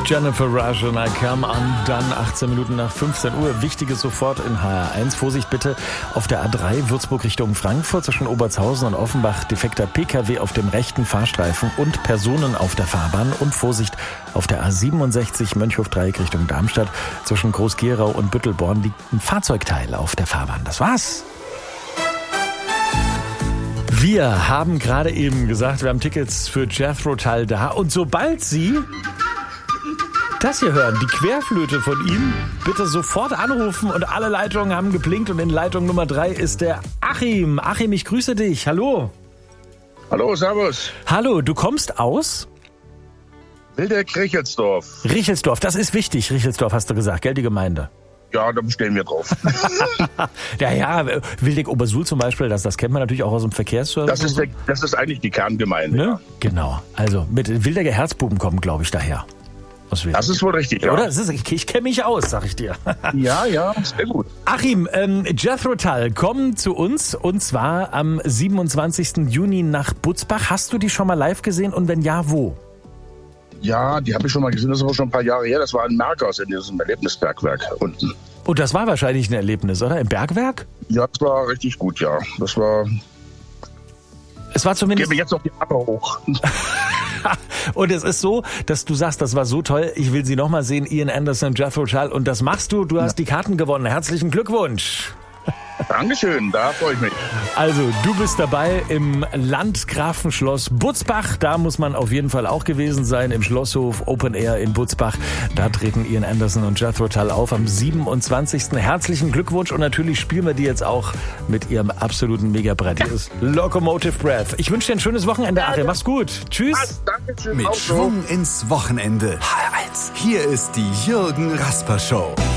Jennifer Rush und I Come Undone, 18 Minuten nach 15 Uhr. Wichtiges sofort in HR1. Vorsicht bitte auf der A3 Würzburg Richtung Frankfurt zwischen Obertshausen und Offenbach. Defekter PKW auf dem rechten Fahrstreifen und Personen auf der Fahrbahn. Und Vorsicht auf der A67 Mönchhof-Dreieck Richtung Darmstadt. Zwischen Groß-Gerau und Büttelborn liegt ein Fahrzeugteil auf der Fahrbahn. Das war's. Wir haben gerade eben gesagt, wir haben Tickets für Jethro Tull da. Und sobald Sie das hier hören, die Querflöte von ihm, bitte sofort anrufen und alle Leitungen haben geblinkt und in Leitung Nummer 3 ist der Achim. Achim, ich grüße dich. Hallo. Hallo, servus. Hallo, du kommst aus? Wildeck-Richelsdorf. Richelsdorf, das ist wichtig. Richelsdorf hast du gesagt, gell, die Gemeinde? Ja, da bestehen wir drauf. ja, Wildeck-Obersuhl zum Beispiel, das kennt man natürlich auch aus dem Verkehrsservice. Das ist eigentlich die Kerngemeinde. Ne? Ja. Genau, also mit Wildecker Herzbuben kommen, glaube ich, daher. Das ist wohl richtig, ja. Oder? Ich kenne mich aus, sag ich dir. ja, sehr gut. Achim, Jethro Tull kommen zu uns und zwar am 27. Juni nach Butzbach. Hast du die schon mal live gesehen und wenn ja, wo? Ja, die habe ich schon mal gesehen, das ist aber schon ein paar Jahre her. Das war in Merkers in diesem Erlebnisbergwerk unten. Und das war wahrscheinlich ein Erlebnis, oder? Im Bergwerk? Ja, das war richtig gut, ja. Es war zumindest... Ich gebe jetzt noch die Appe hoch. Und es ist so, dass du sagst, das war so toll, ich will sie nochmal sehen, Ian Anderson, Jethro Tull. Und das machst du, du hast die Karten gewonnen. Herzlichen Glückwunsch. Dankeschön, da freue ich mich. Also, du bist dabei im Landgrafenschloss Butzbach. Da muss man auf jeden Fall auch gewesen sein, im Schlosshof Open Air in Butzbach. Da treten Ian Anderson und Jethro Tull auf am 27. Herzlichen Glückwunsch und natürlich spielen wir die jetzt auch mit ihrem absoluten Megabrett. Hier ist Locomotive Breath. Ich wünsche dir ein schönes Wochenende, Achim. Mach's gut. Tschüss. Dankeschön. Mit Schwung ins Wochenende. HR1. Hier ist die Jürgen Rasper Show.